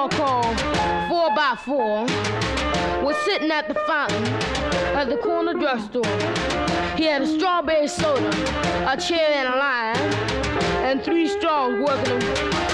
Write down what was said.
called 4x4 was sitting at the fountain at the corner drugstore. He had a strawberry soda, a chair and a line, and 3 straws working him